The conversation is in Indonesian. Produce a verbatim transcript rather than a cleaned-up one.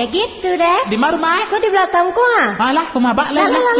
kayak gitu deh. Di mana rumah? Kok di belakangku ah? Alah, rumah Bak lah.